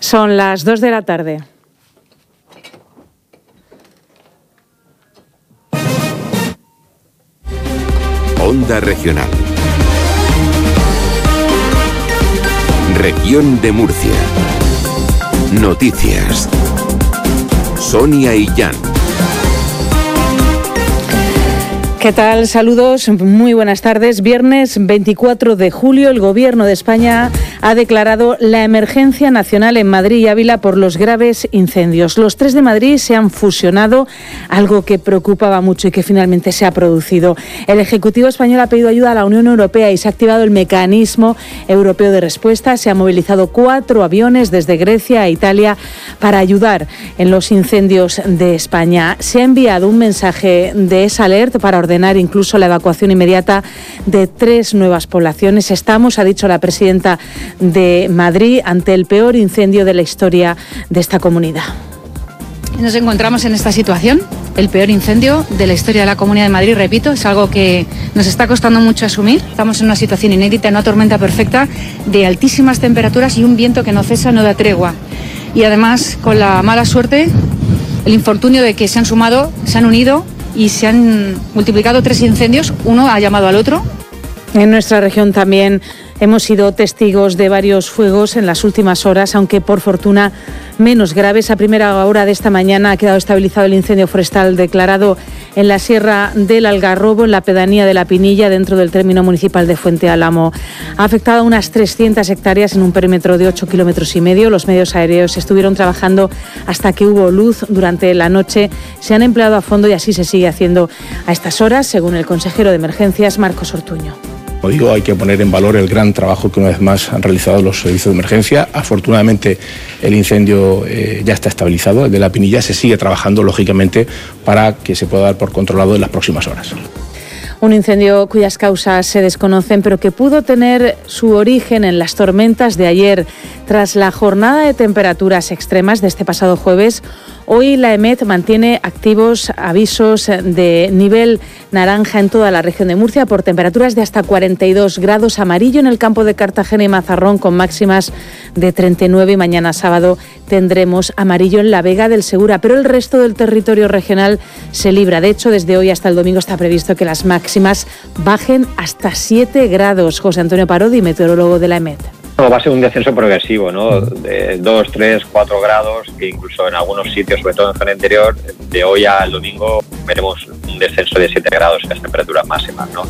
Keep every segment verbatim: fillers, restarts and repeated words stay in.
Son las dos de la tarde. Onda Regional. Región de Murcia. Noticias. Sonia Illán. ¿Qué tal? Saludos, muy buenas tardes. Viernes veinticuatro de julio, el Gobierno de España ha declarado la emergencia nacional en Madrid y Ávila por los graves incendios. Los tres de Madrid se han fusionado, algo que preocupaba mucho y que finalmente se ha producido. El Ejecutivo español ha pedido ayuda a la Unión Europea y se ha activado el mecanismo europeo de respuesta. Se han movilizado cuatro aviones desde Grecia a Italia para ayudar en los incendios de España. Se ha enviado un mensaje de esa alerta para ordenar incluso la evacuación inmediata de tres nuevas poblaciones. Estamos, ha dicho la presidenta de Madrid, ante el peor incendio de la historia de esta comunidad. Nos encontramos en esta situación, el peor incendio de la historia de la Comunidad de Madrid, repito, es algo que nos está costando mucho asumir. Estamos en una situación inédita, en una tormenta perfecta de altísimas temperaturas y un viento que no cesa, no da tregua. Y además, con la mala suerte, el infortunio de que se han sumado, se han unido y se han multiplicado tres incendios, uno ha llamado al otro. En nuestra región también hemos sido testigos de varios fuegos en las últimas horas, aunque por fortuna menos graves. A primera hora de esta mañana ha quedado estabilizado el incendio forestal declarado en la Sierra del Algarrobo, en la pedanía de La Pinilla, dentro del término municipal de Fuente Álamo. Ha afectado a unas trescientas hectáreas en un perímetro de ocho kilómetros y medio. Los medios aéreos estuvieron trabajando hasta que hubo luz durante la noche. Se han empleado a fondo y así se sigue haciendo a estas horas, según el consejero de Emergencias, Marcos Ortuño. Como digo, hay que poner en valor el gran trabajo que una vez más han realizado los servicios de emergencia. Afortunadamente el incendio eh, ya está estabilizado, el de La Pinilla. Se sigue trabajando, lógicamente, para que se pueda dar por controlado en las próximas horas. Un incendio cuyas causas se desconocen, pero que pudo tener su origen en las tormentas de ayer. Tras la jornada de temperaturas extremas de este pasado jueves, hoy la EMET mantiene activos avisos de nivel naranja en toda la región de Murcia por temperaturas de hasta cuarenta y dos grados, amarillo en el campo de Cartagena y Mazarrón con máximas de treinta y nueve, y mañana sábado tendremos amarillo en la Vega del Segura, pero el resto del territorio regional se libra. De hecho, desde hoy hasta el domingo está previsto que las máximas bajen hasta siete grados. José Antonio Parodi, meteorólogo de la EMET. Va a ser un descenso progresivo, ¿no? De dos, tres, cuatro grados, que incluso en algunos sitios, sobre todo en zona interior, de hoy al domingo veremos un descenso de siete grados en las temperaturas máximas, ¿no?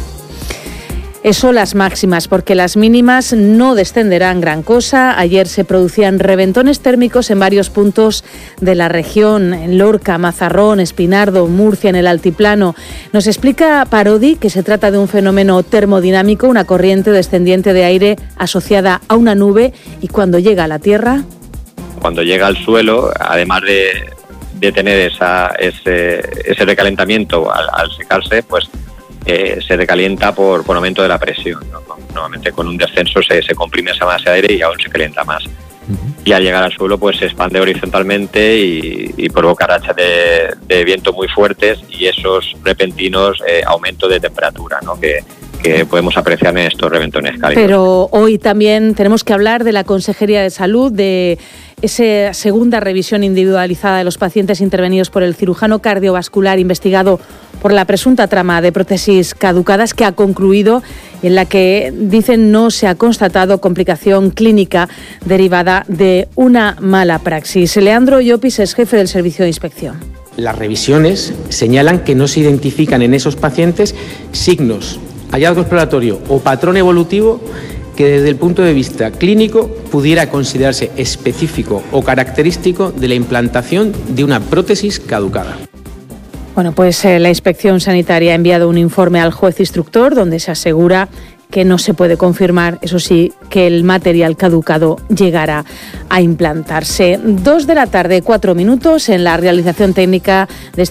Eso las máximas, porque las mínimas no descenderán gran cosa. Ayer se producían reventones térmicos en varios puntos de la región, en Lorca, Mazarrón, Espinardo, Murcia, en el altiplano. Nos explica Parodi que se trata de un fenómeno termodinámico, una corriente descendiente de aire asociada a una nube, y cuando llega a la tierra... Cuando llega al suelo, además de, de tener esa, ese, ese recalentamiento al, al secarse, pues Eh, se recalienta por, por aumento de la presión, ¿no? Normalmente con un descenso se, se comprime esa masa de aire y aún se calienta más. Uh-huh. Y al llegar al suelo pues se expande horizontalmente y, y provoca rachas de, de viento muy fuertes y esos repentinos eh, aumentos de temperatura, ¿no? que, que podemos apreciar en estos reventones cálidos. Pero hoy también tenemos que hablar de la Consejería de Salud, de esa segunda revisión individualizada de los pacientes intervenidos por el cirujano cardiovascular investigado por la presunta trama de prótesis caducadas, que ha concluido y en la que, dicen, no se ha constatado complicación clínica derivada de una mala praxis. Leandro Llopis es jefe del Servicio de Inspección. Las revisiones señalan que no se identifican en esos pacientes signos, hallazgo exploratorio o patrón evolutivo que desde el punto de vista clínico pudiera considerarse específico o característico de la implantación de una prótesis caducada. Bueno, pues eh, la Inspección Sanitaria ha enviado un informe al juez instructor donde se asegura que no se puede confirmar, eso sí, que el material caducado llegará a implantarse. Dos de la tarde, cuatro minutos, en la realización técnica de